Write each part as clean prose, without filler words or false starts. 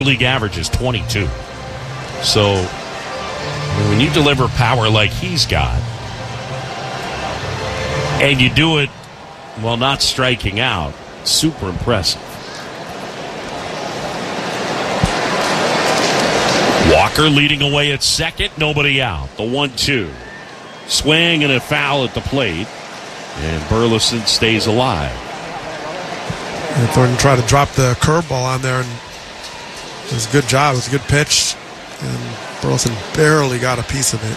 league average is 22. So when you deliver power like he's got, and you do it while not striking out, super impressive. Walker leading away at second, nobody out. The 1-2. Swing and a foul at the plate, and Burleson stays alive. And Thornton tried to drop the curveball on there, and it was a good job. It was a good pitch, and Burleson barely got a piece of it.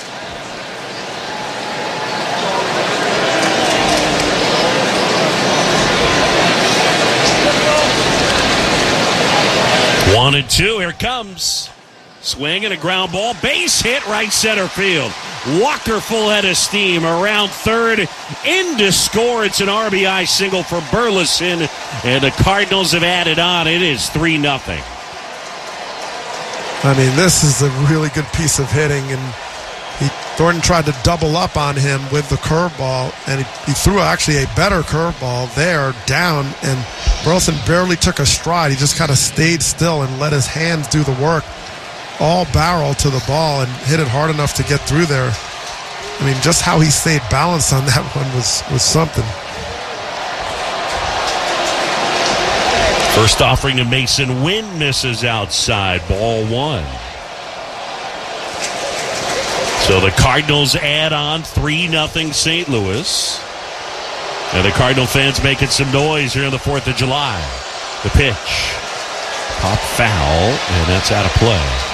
One and two, here it comes. Swing and a ground ball. Base hit right center field. Walker full head of steam around third. In to score. It's an RBI single for Burleson. And the Cardinals have added on. It is 3-0. I mean, this is a really good piece of hitting. And Thornton tried to double up on him with the curveball. And he threw actually a better curveball there down. And Burleson barely took a stride. He just kind of stayed still and let his hands do the work. All barrel to the ball and hit it hard enough to get through there. I mean, just how he stayed balanced on that one was something. First offering to Mason Wynn misses outside. Ball one. So the Cardinals add on 3-0 St. Louis. And the Cardinal fans making some noise here on the 4th of July. The pitch. Pop foul, and that's out of play.